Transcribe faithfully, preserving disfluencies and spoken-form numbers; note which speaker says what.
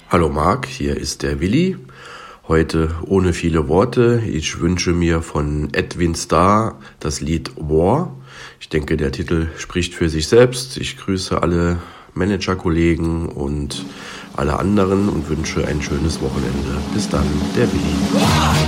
Speaker 1: Hallo Marc, hier ist der Willi. Heute ohne viele Worte. Ich wünsche mir von Edwin Starr das Lied War. Ich denke, der Titel spricht für sich selbst. Ich grüße alle Managerkollegen und alle anderen und wünsche ein schönes Wochenende. Bis dann, der Willi.